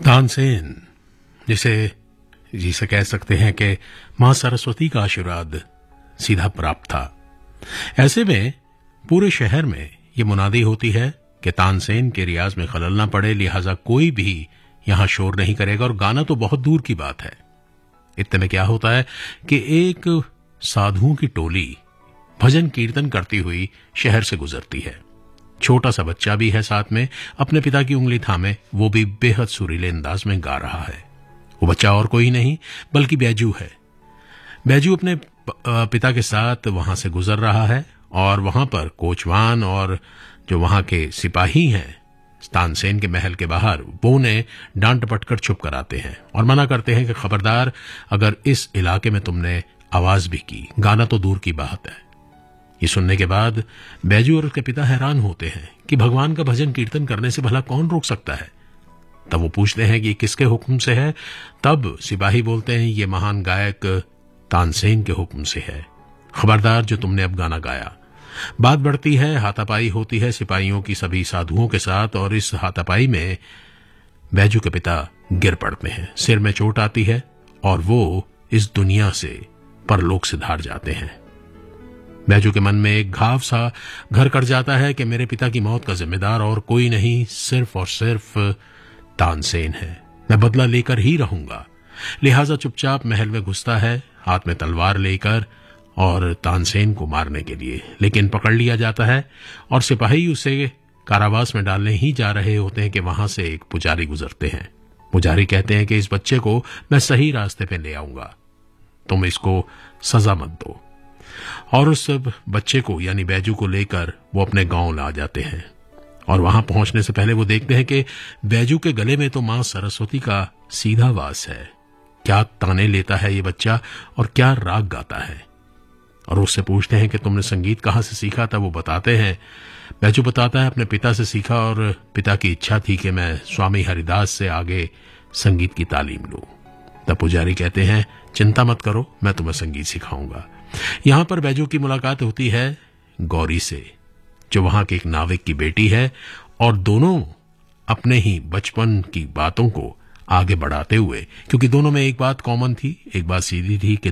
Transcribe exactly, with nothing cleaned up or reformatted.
तानसेन, जिसे जिसे कह सकते हैं कि मां सरस्वती का आशीर्वाद सीधा प्राप्त था। ऐसे में पूरे शहर में ये मुनादी होती है कि तानसेन के रियाज में खलल ना पड़े, लिहाजा कोई भी यहां शोर नहीं करेगा, और गाना तो बहुत दूर की बात है। इतने में क्या होता है कि एक साधुओं की टोली भजन कीर्तन करती हुई शहर से गुजरती है। छोटा सा बच्चा भी है साथ में, अपने पिता की उंगली थामे, वो भी बेहद सुरीले अंदाज में गा रहा है। वो बच्चा और कोई नहीं बल्कि बैजू है। बैजू अपने पिता के साथ वहां से गुजर रहा है, और वहां पर कोचवान और जो वहां के सिपाही हैं तानसेन के महल के बाहर, वो ने डांट डपट कर चुप कराते हैं और मना करते हैं कि खबरदार, अगर इस इलाके में तुमने आवाज भी की, गाना तो दूर की बात है। ये सुनने के बाद बैजू और उसके पिता हैरान होते हैं कि भगवान का भजन कीर्तन करने से भला कौन रोक सकता है। तब वो पूछते हैं कि ये किसके हुक्म से है। तब सिपाही बोलते हैं, ये महान गायक तानसेन के हुक्म से है। खबरदार, जो तुमने अब गाना गाया। बात बढ़ती है, हाथापाई होती है सिपाहियों की सभी साधुओं के साथ, और इस हाथापाई में बैजू के पिता गिर पड़ते हैं। सिर में चोट आती है और वो इस दुनिया से परलोक से धार जाते हैं। बैजू के मन में एक घाव सा घर कर जाता है कि मेरे पिता की मौत का जिम्मेदार और कोई नहीं, सिर्फ और सिर्फ तानसेन है। मैं बदला लेकर ही रहूंगा। लिहाजा चुपचाप महल में घुसता है, हाथ में तलवार लेकर, और तानसेन को मारने के लिए। लेकिन पकड़ लिया जाता है और सिपाही उसे कारावास में डालने ही जा रहे होते हैं कि वहां से एक पुजारी गुजरते हैं। पुजारी कहते हैं कि इस बच्चे को मैं सही रास्ते पे ले आऊंगा, तुम इसको सजा मत दो। और उस बच्चे को यानी बैजू को लेकर वो अपने गांव ला जाते हैं, और वहां पहुंचने से पहले वो देखते हैं कि बैजू के गले में तो मां सरस्वती का सीधा वास है। क्या ताने लेता है ये बच्चा और क्या राग गाता है। और उससे पूछते हैं कि तुमने संगीत कहां से सीखा था। वो बताते हैं, बैजू बताता है, अपने पिता से सीखा, और पिता की इच्छा थी कि मैं स्वामी हरिदास से आगे संगीत की तालीम लूं। तब पुजारी कहते हैं, चिंता मत करो, मैं तुम्हें संगीत सिखाऊंगा। यहां पर बैजू की मुलाकात होती है गौरी से, जो वहां के एक नाविक की बेटी है, और दोनों अपने ही बचपन की बातों को आगे बढ़ाते हुए, क्योंकि दोनों में एक बात कॉमन थी, एक बात सीधी थी कि